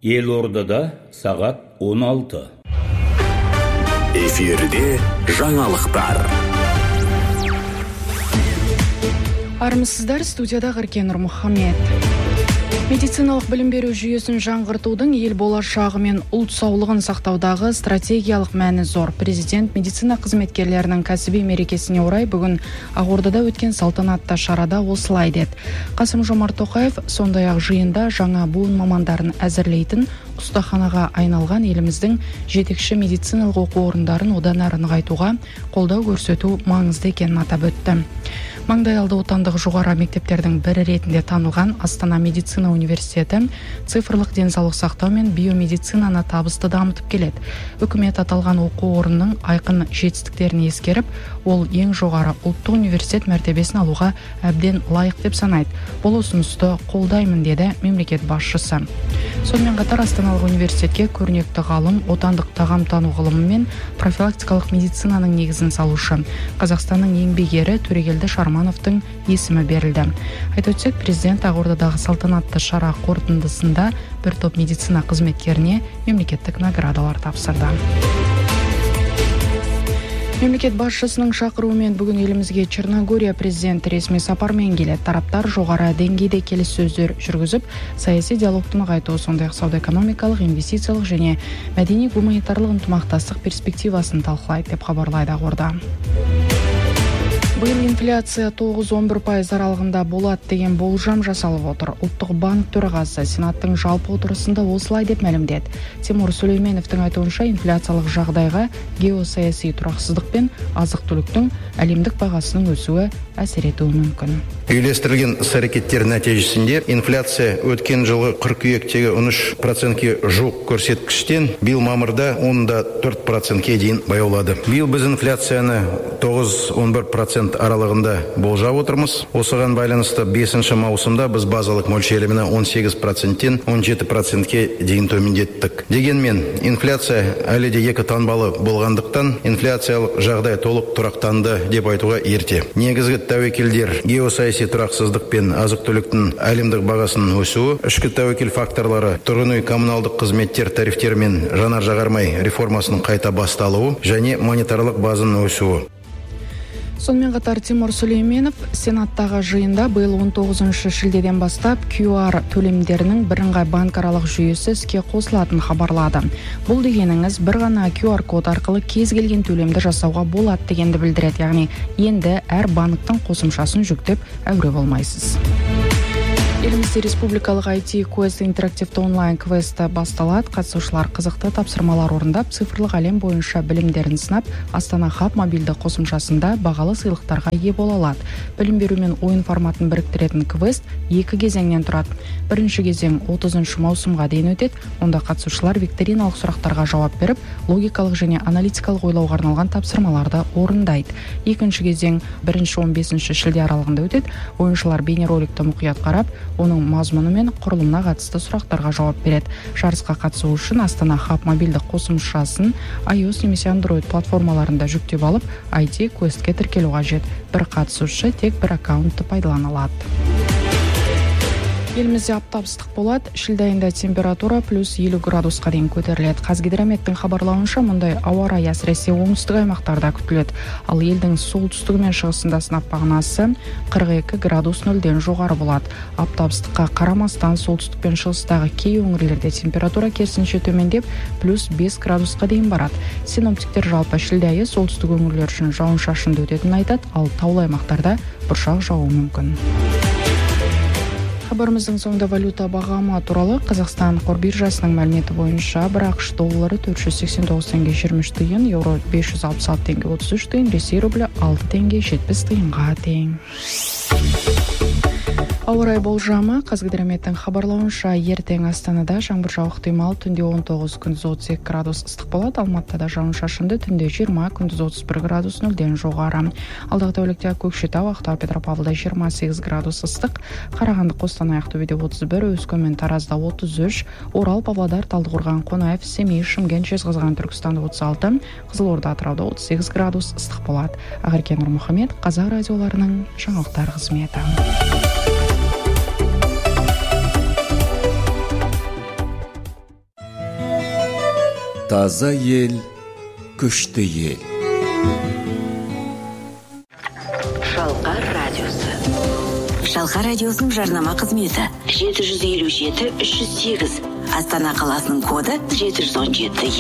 Елордада сағат 16. Эфирде жаңалықтар. Армысыздар, студияда Ғыркен Мұхаммед. Медициналық білім беру жүйесін жаңғыртудың ел болашағы мен ұлт саулығын сақтаудағы стратегиялық мәні зор. Президент медицина қызметкерлерінің кәсіби мерекесіне орай бүгін Ақордада өткен салтанатты шарада осылай деді. Қасым-Жомарт Тоқаев сондай-ақ жиында жаңа буын мамандарын әзірлейтін ұстаханаға айналған еліміздің жетекші медициналық оқу орындарын одан әрі нығайтуға қолдау көрсету маңызды екенін атап өтті. Маңдайалды отандық жоғары мектептердің бірі ретінде танылған Астана медицина университеті цифрлық денсаулық сақтау мен биомедицинаны табысты дамытып келеді. Үкімет аталған оқу орнының айқын жетістіктерін ескеріп, ол ең жоғары ұлттық университет мәртебесін алуға әбден лайық деп санайды. Бұл ұсынысты қолдаймын деді мемлекет басшысы. Сонымен қатар Астаналық университетке көрнекті ғалым, отандық тағамтану ғылымы мен профилактикалық медицинаның негізін салушы Қазақстанның еңбек ері Төрегелді Шармановтың есімі берілді. Айта өтсек, президент Ақордадағы салтанатты шара қорытындысында бір топ медицина қызметкеріне мемлекеттік наградалар тапсырды. Мемлекет басшысының шақыруымен бүгін елімізге Черногория президенті ресми сапармен келеді. Тараптар жоғары деңгейде келіссөздер жүргізіп, саяси диалогты нығайту, сондай-ақ сауда-экономикалық, инвестициялық және мәдени-гуманитарлық ынтымақтастық перспективасын талқылайды деп хабарлайды Ақорда. Биыл инфляция 9-11% аралығында болады деген болжам жасалып отыр. Ұлттық банк төрағасы Сенаттың жалпы отырысында осылай деп мәлімдеді. Тимур Сүлейменовтің айтуынша инфляциялық жағдайға геосаяси тұрақсыздық пен азық-түліктің әлемдік бағасының өсуі әсер етуі мүмкін. Үйлестірілген іс-әрекеттер нәтижесінде инфляция өткен жылғы қыркүйектегі 13%-ке жуық көрсеткіштен биыл мамырда 10,4%-ке дейін баяулады. Биыл біз инфляцияны 9-11% аралығында болжап отырмыз. Осыған байланысты 5 маусымда біз базалық мөлшерімен 18%-тен 17%-ке дейін төмендеттік. Дегенмен инфляция әлі де екі таңбалы болғандықтан инфляциялық жағдай толық тұрақтанды деп айтуға ерте. Негізгі тәуекелдер геосаяси тұрақсыздық пен азық-түліктің әлемдік бағасының өсуі, ішкі тәуекел факторлары тұрғын үй коммуналдық қызметтер тарифтері мен жанар-жағармай реформасының қайта басталуы және монетарлық базаның өсуі. Сонымен қатар Тимур Сүлейменов Сенаттағы жиында биыл 19 шілдеден бастап QR төлемдерінің бірыңғай банкаралық жүйесі іске қосылатынын хабарлады. Бұл дегеніңіз бір ғана QR код арқылы кез келген төлемді жасауға болады дегенді білдіреді, яғни енді әр банктың қосымшасын жүктеп әуре болмайсыз. Елімізде республикалық IT Quest интерактивті онлайн квесті басталады. Қатысушылар қызықты тапсырмалар орындап, цифрлық әлем бойынша білімдерін сынап, Астана Хаб мобильді қосымшасында бағалы сыйлықтарға ие бола алады. Білім беру мен ойын форматын біріктіретін квест екі кезеңнен тұрады. Бірінші кезең 30 маусымға дейін өтеді. Онда қатысушылар викториналық сұрақтарға жауап беріп, логикалық және аналитикалық ойлауға арналған тапсырмаларды орындайды. Екінші кезең 1-15 шілде аралығында өтеді. Ойыншылар бейнероликті мұқият қарап, оның мазмұны мен құрылымына қатысты сұрақтарға жауап береді. Жарысқа қатысу үшін Астана Хаб мобильді қосымшасын iOS немесе Android платформаларында жүктеп алып, IT Quest'ке тіркелу қажет. Бір қатысушы тек бір аккаунтты пайдалана алады. Елімізде аптап ыстық болады. Шілде айында температура плюс 50 градусқа дейін көтеріледі. Қазгидрометтің хабарлауынша мұндай ауа райы әсіресе оңтүстік аймақтарда күтіледі. Ал елдің солтүстігі мен шығысында сынап бағанасы 42 градус нөлден жоғары болады. Аптап ыстыққа қарамастан солтүстік пен шығыстағы кей өңірлерде температура керісінше төмендеп плюс 5 градусқа дейін барады. Синоптиктер жалпы шілде айы солтүстік өңірлер үшін жауын-шашынды өтетінін айтады, ал таулы аймақтарда бұршақ жаууы мүмкін. Хабарымыздың соңында валюта бағамы туралы Қазақстан қор биржасының мәліметі бойынша бір ақш доллары 489 теңге 23 тиын, еуро 566 теңге 33 тиын, Ресей рублі 6 теңге 70 тиынға тең. Ауа райы болжамы. Қазгидрометтің хабарлауынша ертең Астанада жаңбыр жауып ықтимал, түнде 19, күндіз 32 градус ыстық болады. Алматыда жауын-шашынды, түнде 20, күндіз 31 градус нөлден жоғары. Алдағы тәулікте Көкшетау, Ақтау, Петропавлда 28 градус ыстық, Қарағанды, Қостанай, Ақтөбеде 31, Өскемен, Таразда 33, Орал, Павлодар, Талдықорған, Қонаев, Семей, Шымкент, Жезқазған, Түркістанда 36, Қызылорда, Атырауда 38 градус ыстық болады. Ғыркен Нұрмұхаммед, Қазақ радиоларының жаңалықтар қызметі. Таза ел, күшті ел. Шалқар радиосы. Шалқар радиосының жарнама қызметі 757-308. Астана қаласының коды 717.